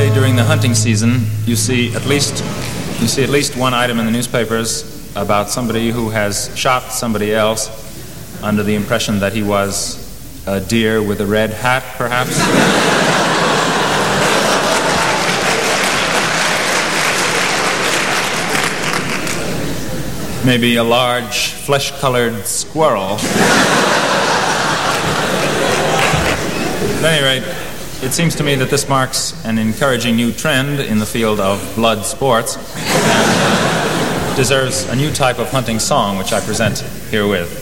say during the hunting season, you see at least one item in the newspapers about somebody who has shot somebody else under the impression that he was a deer with a red hat, perhaps. Maybe a large, flesh-colored squirrel. At any rate, it seems to me that this marks an encouraging new trend in the field of blood sports and deserves a new type of hunting song, which I present herewith.